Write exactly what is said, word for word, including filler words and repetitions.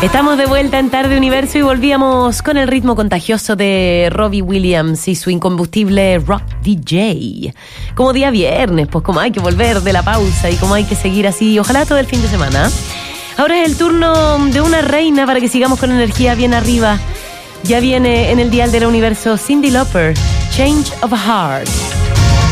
Estamos de vuelta en Tarde Universo y volvíamos con el ritmo contagioso de Robbie Williams y su incombustible rock D J. Como día viernes, pues como hay que volver de la pausa y como hay que seguir así, ojalá todo el fin de semana. Ahora es el turno de una reina para que sigamos con energía bien arriba. Ya viene en el dial del universo Cyndi Lauper, Change of a Heart.